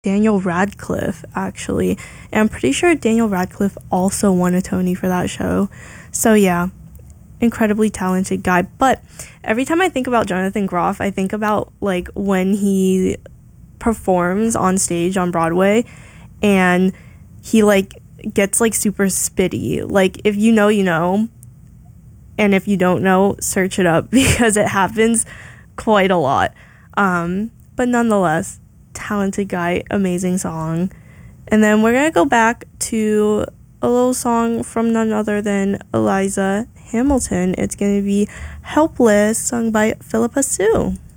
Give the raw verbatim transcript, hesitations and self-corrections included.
Daniel Radcliffe, actually. And I'm pretty sure Daniel Radcliffe also won a Tony for that show. So yeah, incredibly talented guy. But every time I think about Jonathan Groff, I think about like when he performs on stage on Broadway and he like gets like super spitty. Like if you know, you know, and if you don't know, search it up because it happens quite a lot. Um, but nonetheless, talented guy, amazing song. And then we're gonna go back to a little song from none other than Eliza Hamilton. It's gonna be Helpless, sung by Philippa Sue.